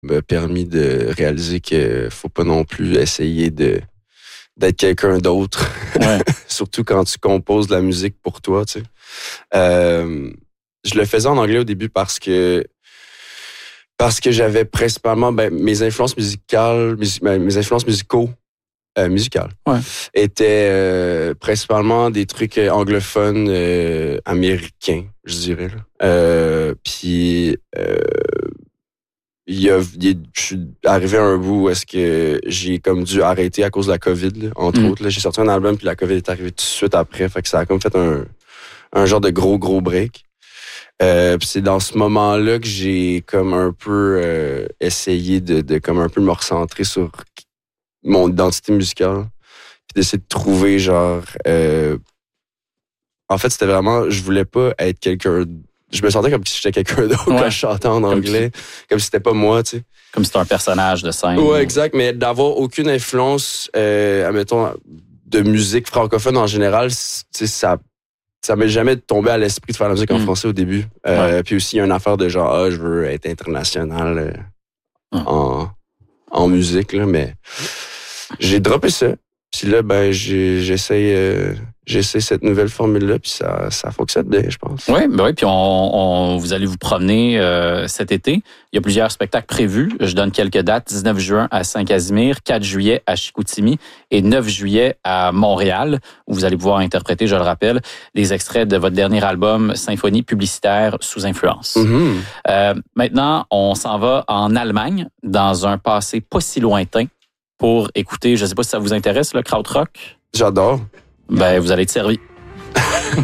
m'a permis de réaliser que faut pas non plus essayer d'être quelqu'un d'autre. Ouais. Surtout quand tu composes de la musique pour toi, tu sais. Je le faisais en anglais au début parce que j'avais principalement mes influences musicales, mes influences musicales Ouais. étaient principalement des trucs anglophones américains, je dirais. Puis je suis arrivé à un bout où est-ce que j'ai comme dû arrêter à cause de la COVID, là, entre autres. Là, j'ai sorti un album puis la COVID est arrivée tout de suite après, fait que ça a comme fait un genre de gros break. Puis c'est dans ce moment-là que j'ai comme un peu essayé de comme un peu me recentrer sur mon identité musicale, puis d'essayer de trouver genre en fait c'était vraiment, je voulais pas être quelqu'un, je me sentais comme si j'étais quelqu'un d'autre quand je chantais en anglais, comme si c'était pas moi, tu sais. Comme si c'était un personnage de scène. Ouais, exact, mais d'avoir aucune influence admettons de musique francophone en général, tu sais, ça m'est jamais tombé à l'esprit de faire la musique en français au début. Puis aussi, il y a une affaire de genre, je veux être international en musique, là, mais j'ai droppé ça. Puis là, j'essaie cette nouvelle formule-là, puis ça fonctionne bien, je pense. Oui, puis vous allez vous promener cet été. Il y a plusieurs spectacles prévus. Je donne quelques dates. 19 juin à Saint-Casimir, 4 juillet à Chicoutimi et 9 juillet à Montréal, où vous allez pouvoir interpréter, je le rappelle, des extraits de votre dernier album, Symphonie publicitaire sous influence. Mm-hmm. Maintenant, on s'en va en Allemagne, dans un passé pas si lointain, pour écouter, je ne sais pas si ça vous intéresse, le krautrock. J'adore. Vous allez être servi.